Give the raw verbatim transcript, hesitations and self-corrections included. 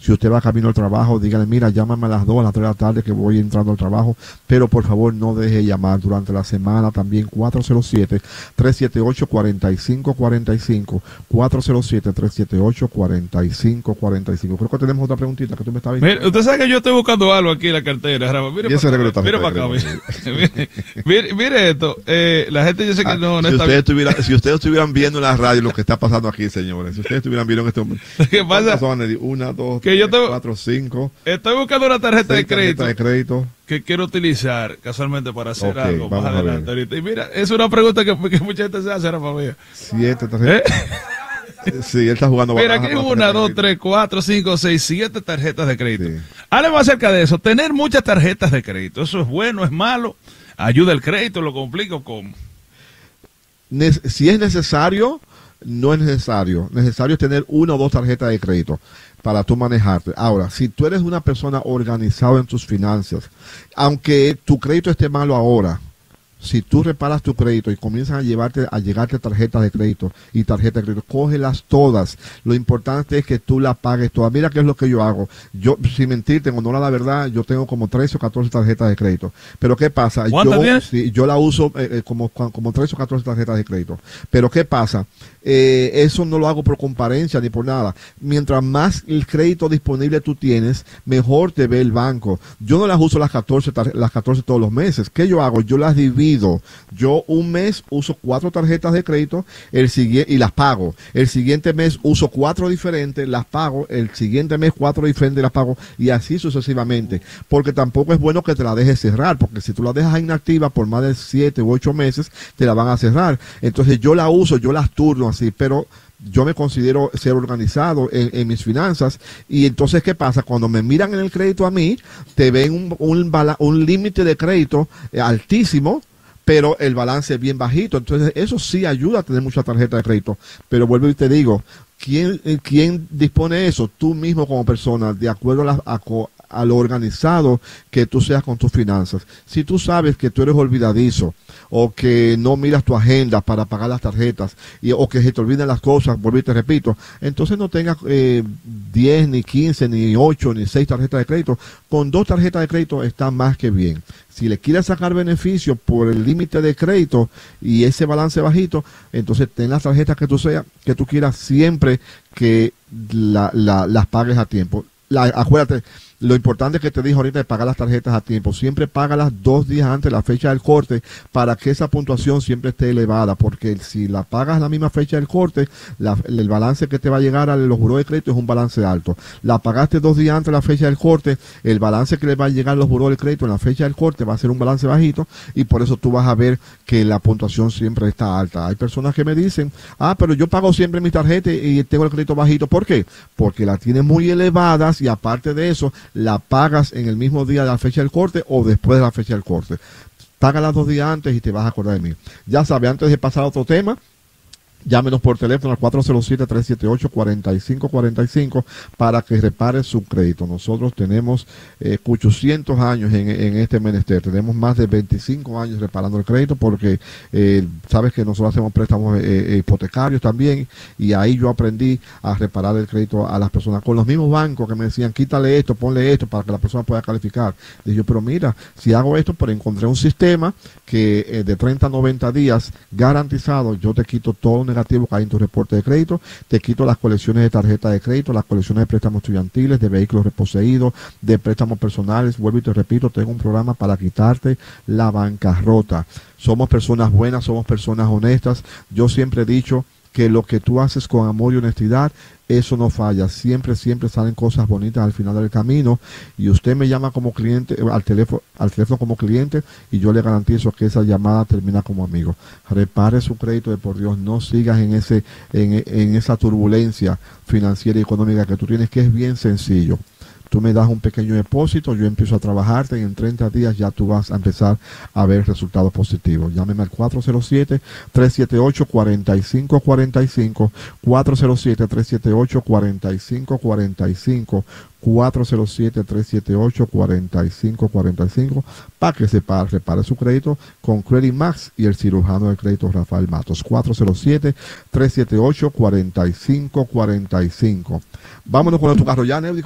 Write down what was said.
Si usted va camino al trabajo, dígale, mira, llámame a las dos, a las tres de la tarde que voy entrando al trabajo, pero por favor no deje llamar durante la semana. También cuatro cero siete, tres siete ocho, cuatro cinco cuatro cinco, cuatro cero siete, tres siete ocho, cuatro cinco cuatro cinco. Creo que tenemos otra preguntita que tú me estabas diciendo. Mire, usted sabe que yo estoy buscando algo aquí en la cartera, Rafa. Mire para acá, mire para acá. Mire, mire, mire esto. Eh, la gente dice que ah, no, no si está ustedes bien. Estuviera, si ustedes estuvieran viendo en la radio lo que está pasando aquí, señores. Si ustedes estuvieran viendo en este momento. ¿Qué pasa? Una, dos, que yo tres, te, cuatro, cinco. Estoy buscando una tarjeta de crédito, de crédito que quiero utilizar casualmente para hacer okay, algo más adelante. Ahorita. Y mira, es una pregunta que, que mucha gente se hace, Rafa Mía. Siete tarjetas. ¿Eh? Sí, él está jugando. Mira, aquí hay una, dos, tres, cuatro, cinco, seis, siete tarjetas de crédito. Sí. Háblame acerca de eso. Tener muchas tarjetas de crédito, ¿eso es bueno, es malo? ¿Ayuda el crédito? ¿Lo complico? ¿Cómo? Si es necesario, no es necesario. Necesario es tener una o dos tarjetas de crédito para tú manejarte. Ahora, si tú eres una persona organizada en tus finanzas, aunque tu crédito esté malo ahora, si tú reparas tu crédito y comienzan a llevarte a llegarte tarjetas de crédito y tarjetas de crédito, cógelas todas. Lo importante es que tú las pagues todas. Mira qué es lo que yo hago. Yo, sin mentirte, en honor a la verdad, yo tengo como trece o catorce tarjetas de crédito. Pero ¿qué pasa? ¿Cuántas tienes? Sí, yo la uso eh, como, como trece o catorce tarjetas de crédito. Pero ¿qué pasa? Eh, eso no lo hago por comparencia ni por nada. Mientras más el crédito disponible tú tienes, mejor te ve el banco. Yo no las uso las catorce, las catorce todos los meses. ¿Qué yo hago? Yo las divido. Yo un mes uso cuatro tarjetas de crédito el siguiente y las pago. El siguiente mes uso cuatro diferentes, las pago. El siguiente mes cuatro diferentes, las pago. Y así sucesivamente. Porque tampoco es bueno que te la dejes cerrar. Porque si tú la dejas inactiva por más de siete u ocho meses, te la van a cerrar. Entonces yo la uso, yo las turno así, pero yo me considero ser organizado en, en mis finanzas. Y entonces, ¿qué pasa? Cuando me miran en el crédito a mí, te ven un, un, un límite de crédito eh, altísimo, pero el balance es bien bajito. Entonces, eso sí ayuda a tener mucha tarjeta de crédito. Pero vuelvo y te digo, ¿quién, quién dispone de eso? Tú mismo como persona, de acuerdo a, la, a, a lo organizado que tú seas con tus finanzas. Si tú sabes que tú eres olvidadizo, o que no miras tu agenda para pagar las tarjetas, y, o que se te olvidan las cosas, vuelvo y te repito, entonces no tengas eh, diez, ni quince, ni ocho, ni seis tarjetas de crédito. Con dos tarjetas de crédito está más que bien. Si le quieres sacar beneficio por el límite de crédito y ese balance bajito, entonces ten las tarjetas que tú sea, que tú quieras, siempre que la, la, las pagues a tiempo. La, acuérdate, lo importante que te dije ahorita es pagar las tarjetas a tiempo. Siempre págalas dos días antes de la fecha del corte para que esa puntuación siempre esté elevada, porque si la pagas la misma fecha del corte, la, el balance que te va a llegar a los buros de crédito es un balance alto. La pagaste dos días antes de la fecha del corte, el balance que le va a llegar a los buros de crédito en la fecha del corte va a ser un balance bajito, y por eso tú vas a ver que la puntuación siempre está alta. Hay personas que me dicen, ah, pero yo pago siempre mi tarjeta y tengo el crédito bajito. ¿Por qué? Porque la tienes muy elevadas, y aparte de eso, la pagas en el mismo día de la fecha del corte o después de la fecha del corte. Págala dos días antes y te vas a acordar de mí. Ya sabes, antes de pasar a otro tema, llámenos por teléfono al cuatro cero siete, tres siete ocho, cuatro cinco cuatro cinco para que repare su crédito. Nosotros tenemos eh, ochocientos años en, en este menester. Tenemos más de veinticinco años reparando el crédito, porque eh, sabes que nosotros hacemos préstamos eh, hipotecarios también, y ahí yo aprendí a reparar el crédito a las personas con los mismos bancos que me decían, quítale esto, ponle esto para que la persona pueda calificar. Dije yo, pero mira, si hago esto, pero encontré un sistema que eh, de treinta a noventa días garantizado, yo te quito todo negativo que hay en tu reporte de crédito, te quito las colecciones de tarjeta de crédito, las colecciones de préstamos estudiantiles, de vehículos reposeídos, de préstamos personales. Vuelvo y te repito, tengo un programa para quitarte la bancarrota. Somos personas buenas, somos personas honestas. Yo siempre he dicho que lo que tú haces con amor y honestidad, eso no falla. Siempre, siempre salen cosas bonitas al final del camino. Y usted me llama como cliente, al teléfono, al teléfono como cliente, y yo le garantizo que esa llamada termina como amigo. Repare su crédito, de por Dios. No sigas en ese, en, en esa turbulencia financiera y económica que tú tienes, que es bien sencillo. Tú me das un pequeño depósito, yo empiezo a trabajarte, y en treinta días ya tú vas a empezar a ver resultados positivos. Llámeme al cuatro cero siete, tres siete ocho, cuatro cinco cuatro cinco, cuatro cero siete, tres siete ocho, cuatro cinco cuatro cinco, cuatro cero siete, tres siete ocho, cuatro cinco cuatro cinco, para que se repare su crédito con Credit Max y el cirujano de crédito Rafael Matos. Cuatro cero siete, tres siete ocho, cuatro cinco cuatro cinco. Vámonos con tu carro ya, Neudi.